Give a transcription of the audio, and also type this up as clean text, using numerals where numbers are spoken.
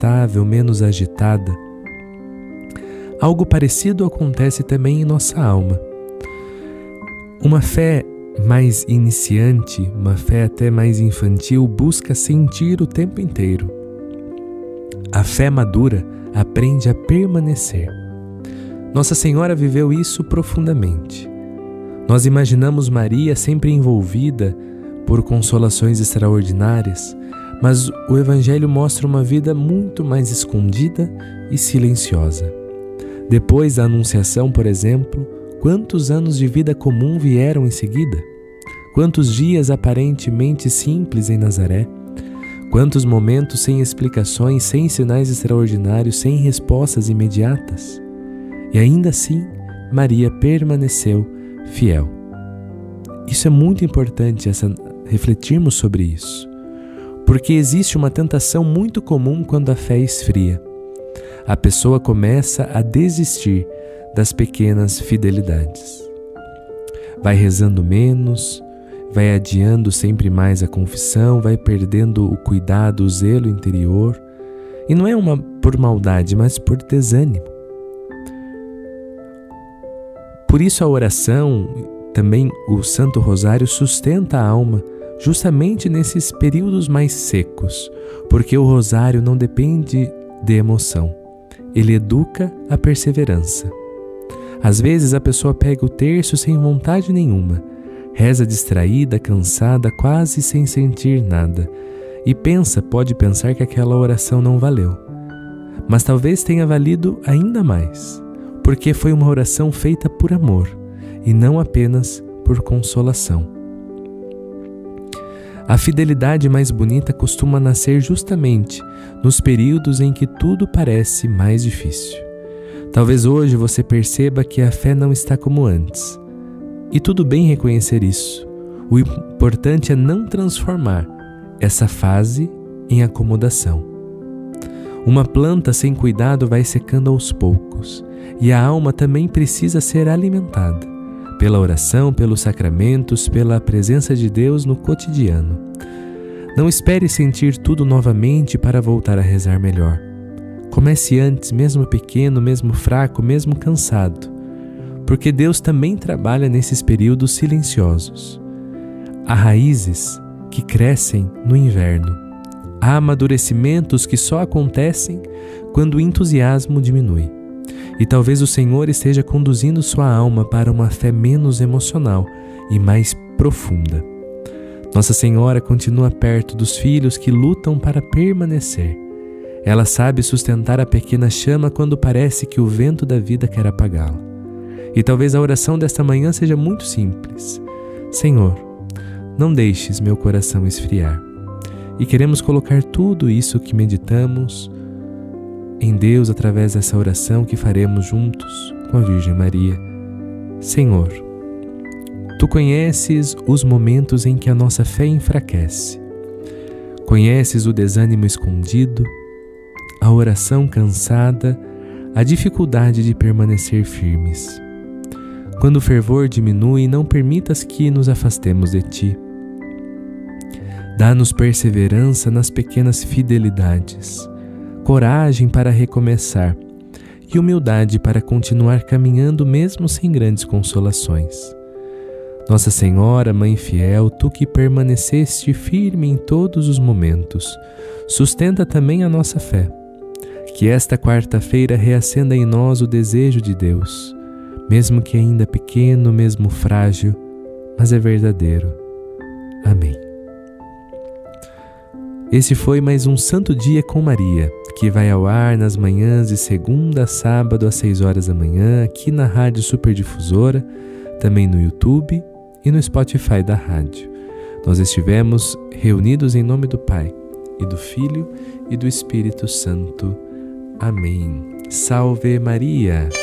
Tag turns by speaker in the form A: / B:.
A: estável, menos agitada. Algo parecido acontece também em nossa alma. Uma fé mais iniciante, uma fé até mais infantil, busca sentir o tempo inteiro. A fé madura aprende a permanecer. Nossa Senhora viveu isso profundamente. Nós imaginamos Maria sempre envolvida por consolações extraordinárias, mas o Evangelho mostra uma vida muito mais escondida e silenciosa. Depois da Anunciação, por exemplo, quantos anos de vida comum vieram em seguida? Quantos dias aparentemente simples em Nazaré? Quantos momentos sem explicações, sem sinais extraordinários, sem respostas imediatas? E ainda assim, Maria permaneceu fiel. Isso é muito importante, refletirmos sobre isso, porque existe uma tentação muito comum quando a fé esfria. A pessoa começa a desistir das pequenas fidelidades. Vai rezando menos, vai adiando sempre mais a confissão, vai perdendo o cuidado, o zelo interior. E não é por maldade, mas por desânimo. Por isso a oração, também o Santo Rosário, sustenta a alma justamente nesses períodos mais secos, porque o rosário não depende de emoção, ele educa a perseverança. Às vezes a pessoa pega o terço sem vontade nenhuma, reza distraída, cansada, quase sem sentir nada, e pode pensar que aquela oração não valeu. Mas talvez tenha valido ainda mais, porque foi uma oração feita por amor e não apenas por consolação. A fidelidade mais bonita costuma nascer justamente nos períodos em que tudo parece mais difícil. Talvez hoje você perceba que a fé não está como antes. E tudo bem reconhecer isso. O importante é não transformar essa fase em acomodação. Uma planta sem cuidado vai secando aos poucos, e a alma também precisa ser alimentada pela oração, pelos sacramentos, pela presença de Deus no cotidiano. Não espere sentir tudo novamente para voltar a rezar melhor. Comece antes, mesmo pequeno, mesmo fraco, mesmo cansado, porque Deus também trabalha nesses períodos silenciosos. Há raízes que crescem no inverno. Há amadurecimentos que só acontecem quando o entusiasmo diminui. E talvez o Senhor esteja conduzindo sua alma para uma fé menos emocional e mais profunda. Nossa Senhora continua perto dos filhos que lutam para permanecer. Ela sabe sustentar a pequena chama quando parece que o vento da vida quer apagá-la. E talvez a oração desta manhã seja muito simples. Senhor, não deixes meu coração esfriar. E queremos colocar tudo isso que meditamos em Deus através dessa oração que faremos juntos com a Virgem Maria. Senhor, Tu conheces os momentos em que a nossa fé enfraquece. Conheces o desânimo escondido, a oração cansada, a dificuldade de permanecer firmes. Quando o fervor diminui, não permitas que nos afastemos de Ti. Dá-nos perseverança nas pequenas fidelidades, coragem para recomeçar e humildade para continuar caminhando mesmo sem grandes consolações. Nossa Senhora, Mãe fiel, Tu que permaneceste firme em todos os momentos, sustenta também a nossa fé. Que esta quarta-feira reacenda em nós o desejo de Deus, mesmo que ainda pequeno, mesmo frágil, mas é verdadeiro. Amém. Esse foi mais um Santo Dia com Maria, que vai ao ar nas manhãs de segunda a sábado às 6 horas da manhã, aqui na Rádio Superdifusora, também no YouTube e no Spotify da rádio. Nós estivemos reunidos em nome do Pai, e do Filho, e do Espírito Santo. Amém. Salve Maria!